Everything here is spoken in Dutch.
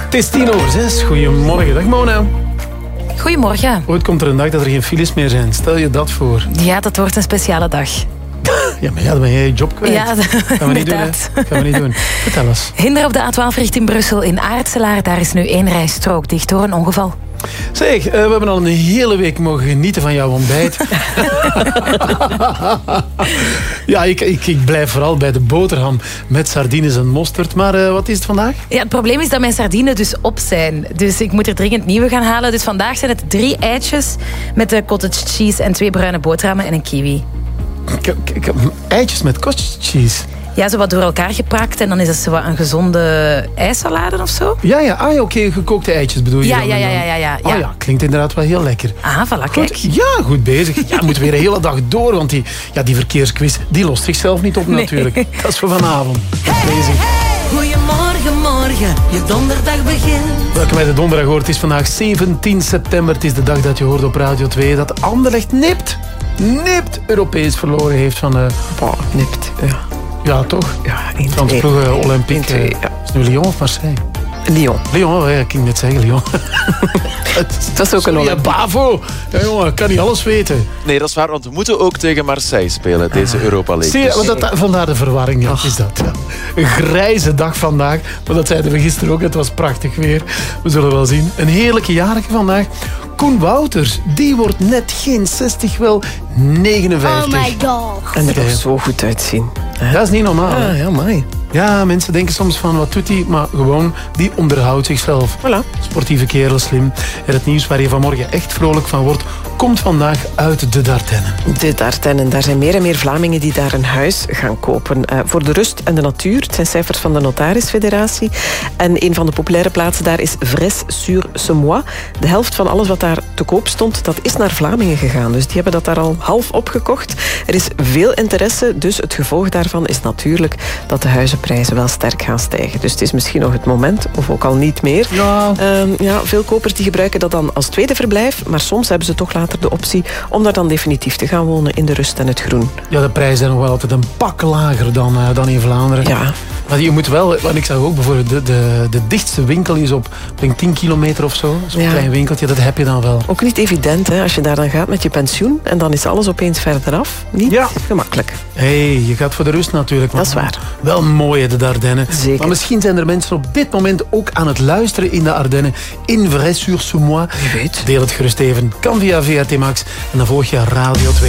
Het is 5:10. Goedemorgen. Dag Mona. Goedemorgen. Ooit komt er een dag dat er geen files meer zijn. Stel je dat voor. Ja, dat wordt een speciale dag. Ja, maar dan ben jij je job kwijt. Ja, gaan we niet doen, hè? Gaan we niet doen. Vertel eens. Hinder op de A12 richting Brussel in Aartselaar. Daar is nu 1 rijstrook dicht door een ongeval. Zeg, we hebben al een hele week mogen genieten van jouw ontbijt. Ja, ik blijf vooral bij de boterham met sardines en mosterd. Maar wat is het vandaag? Ja, het probleem is dat mijn sardines dus op zijn. Dus ik moet er dringend nieuwe gaan halen. Dus vandaag zijn het 3 eitjes met de cottage cheese en 2 bruine boterhammen en een kiwi. Ik heb eitjes met cottage cheese. Ja, zo wat door elkaar geprakt en dan is het zo wat een gezonde ijssalade of zo. Ja, oké, gekookte eitjes bedoel je Ja, dan? ja. Oh ja, klinkt inderdaad wel heel lekker. Ah, voilà, kijk. Goed, ja, goed bezig. Ja, moet weer de hele dag door, want die verkeersquiz, die lost zichzelf niet op natuurlijk. Dat is voor vanavond. Bezig. Goedemorgen, morgen, je donderdag begint. Welkom bij de donderdag hoort. Het is vandaag 17 september. Het is de dag dat je hoort op Radio 2 dat Anderlecht nipt Europees verloren heeft van... Nipt, ja. Ja, toch? Ja, Franse ploeg Olympique. Ja. Is het nu Lyon of Marseille? Lyon, Ja, ik ging net zeggen Lyon. dat is ook een Olympique. Bavo! Ja, jongen, ik kan niet alles weten. Nee, dat is waar, want we moeten ook tegen Marseille spelen, deze Europa League. Zie je, Dus- want vandaar de verwarring, ja, is dat. Ja. Een grijze dag vandaag, maar dat zeiden we gisteren ook, het was prachtig weer. We zullen wel zien. Een heerlijke jarige vandaag. Koen Wouters, die wordt net geen 60, wel 59. Oh my god. En er nog zo goed uitzien. Dat is niet normaal. hè? Ja, mooi. Ja, mensen denken soms van, wat doet hij? Maar gewoon, die onderhoudt zichzelf. Voilà. Sportieve kerel, slim. En het nieuws waar je vanmorgen echt vrolijk van wordt, komt vandaag uit de Dardennen. De Dardennen, daar zijn meer en meer Vlamingen die daar een huis gaan kopen. Voor de rust en de natuur. Het zijn cijfers van de Notarisfederatie. En een van de populaire plaatsen daar is Vres-sur-Semois. De helft van alles wat daar te koop stond, dat is naar Vlamingen gegaan. Dus die hebben dat daar al half opgekocht. Er is veel interesse, dus het gevolg daarvan is natuurlijk dat de huizenprijzen wel sterk gaan stijgen. Dus het is misschien nog het moment, of ook al niet meer. Ja. Veel kopers die gebruiken dat dan als tweede verblijf, maar soms hebben ze toch later de optie om daar dan definitief te gaan wonen in de rust en het groen. Ja, de prijzen zijn nog wel altijd een pak lager dan in Vlaanderen. Ja. Maar je moet wel, want ik zag ook bijvoorbeeld, de dichtste winkel is op denk 10 kilometer of zo. Zo'n klein winkeltje, dat heb je dan wel. Ook niet evident, hè, als je daar dan gaat met je pensioen en dan is alles opeens verderaf. Niet gemakkelijk. Je gaat voor de rust natuurlijk. Dat is waar. Wel mooi, hè, de Ardennen. Zeker. Maar misschien zijn er mensen op dit moment ook aan het luisteren in de Ardennen. In Vres-sur-Semois. Wie weet. Deel het gerust even. Kan via VRT Max. En dan volg je Radio 2.